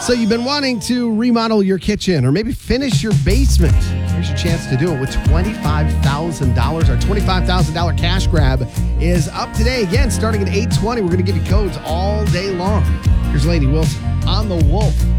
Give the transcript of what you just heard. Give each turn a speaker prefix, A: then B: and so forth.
A: So you've been wanting to remodel your kitchen or maybe finish your basement. Here's your chance to do it with $25,000. Our $25,000 cash grab is up today. Again, starting at 8:20. We're going to give you codes all day long. Here's Lainey Wilson on The Wolf.